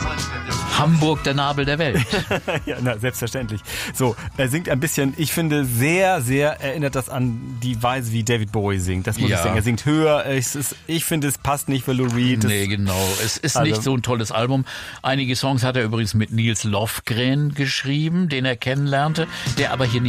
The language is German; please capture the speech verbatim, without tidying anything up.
Hamburg, der Nabel der Welt. Ja, na, selbstverständlich. So, er singt ein bisschen, ich finde, sehr, sehr erinnert das an die Weise, wie David Bowie singt. Das muss Ja. ich sagen. Er singt höher. Es ist, ich finde, es passt nicht für Lou Reed. Das, Nee, genau. Es ist Also- nicht so ein tolles Album. Einige Songs hat er übrigens mit Nils Lofgren geschrieben, den er kennenlernte, der aber hier nicht